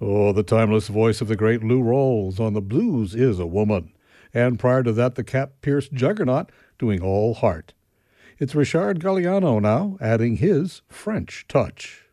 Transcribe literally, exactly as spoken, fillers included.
Oh, the timeless voice of the great Lou Rawls on The Blues Is a Woman. And prior to that, the Cap-pierced juggernaut doing All Heart. It's Richard Galliano now, adding his French touch.